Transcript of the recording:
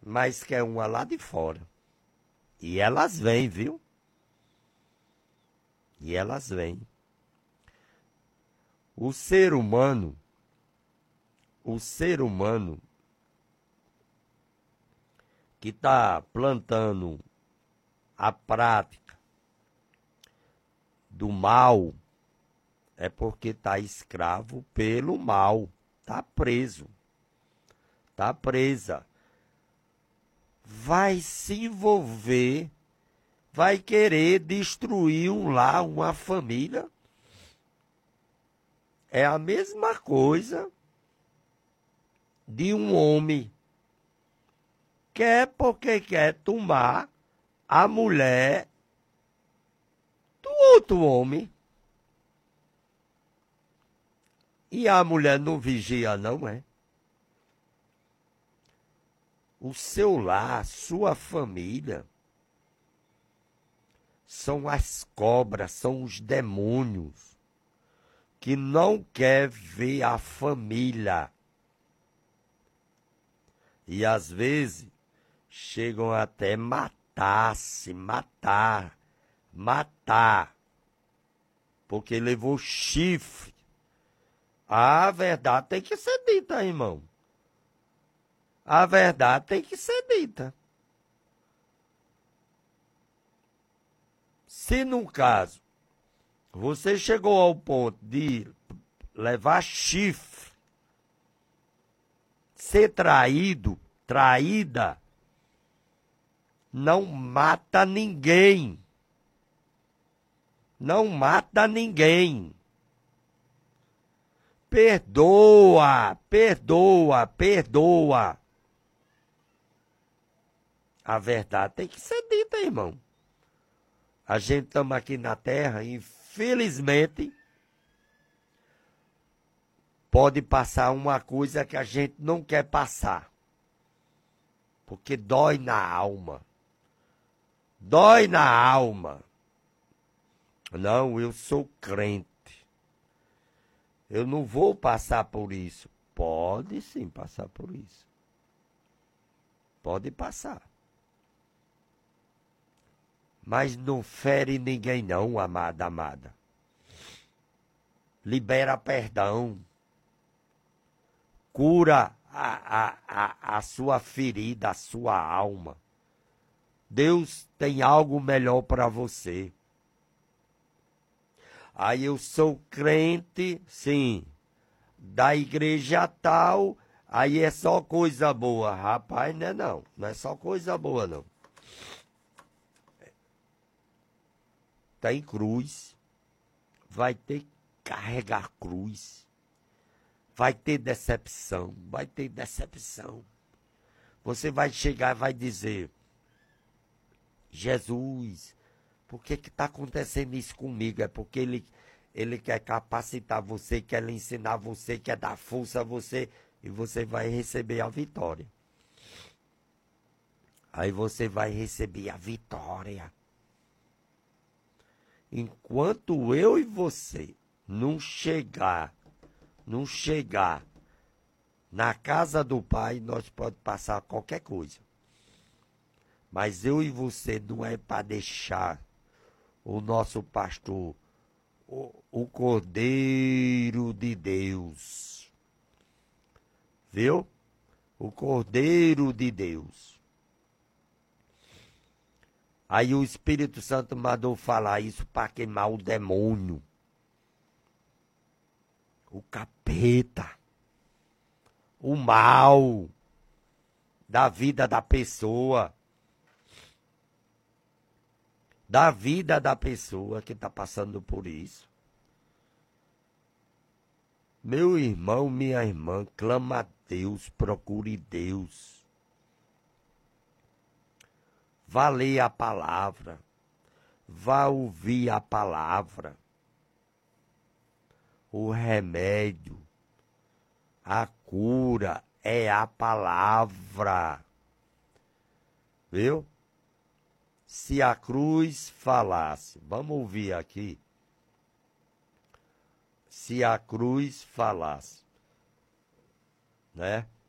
mas quer uma lá de fora. E elas vêm, viu? E elas vêm. O ser humano que está plantando a prática do mal é porque está escravo pelo mal. Está preso. Está presa. Vai se envolver, vai querer destruir um lar, uma família. É a mesma coisa de um homem. Quer porque quer tomar a mulher do outro homem. E a mulher não vigia, não é? O seu lar, sua família, são as cobras, são os demônios que não quer ver a família. E às vezes chegam até matar, porque levou chifre. A verdade tem que ser dita, irmão. A verdade tem que ser dita. Se, no caso, você chegou ao ponto de levar chifre, ser traído, traída, não mata ninguém. Não mata ninguém. Perdoa, perdoa, perdoa. A verdade tem que ser dita, irmão. A gente estamos aqui na Terra, infelizmente, pode passar uma coisa que a gente não quer passar. Porque dói na alma. Dói na alma. Não, eu sou crente. Eu não vou passar por isso. Pode sim passar por isso. Pode passar. Mas não fere ninguém não, amada, amada. Libera perdão. Cura a sua ferida, a sua alma. Deus tem algo melhor para você. Aí eu sou crente, sim, da igreja tal, aí é só coisa boa. Rapaz, não é não. Não é só coisa boa, não. Tem cruz, vai ter que carregar cruz, vai ter decepção, vai ter decepção. Você vai chegar e vai dizer, Jesus, por que está acontecendo isso comigo? É porque ele quer capacitar você, quer lhe ensinar você, quer dar força a você, e você vai receber a vitória. Aí você vai receber a vitória. Enquanto eu e você não chegar na casa do Pai, nós pode passar qualquer coisa. Mas eu e você não é para deixar o nosso pastor, o Cordeiro de Deus. Viu? O Cordeiro de Deus. Aí o Espírito Santo mandou falar isso para queimar o demônio. O capeta. O mal da vida da pessoa. Da vida da pessoa que está passando por isso. Meu irmão, minha irmã, clama a Deus, procure Deus. Vá ler a palavra. Vá ouvir a palavra. O remédio, a cura é a palavra. Viu? Se a cruz falasse, vamos ouvir aqui. Se a cruz falasse, né?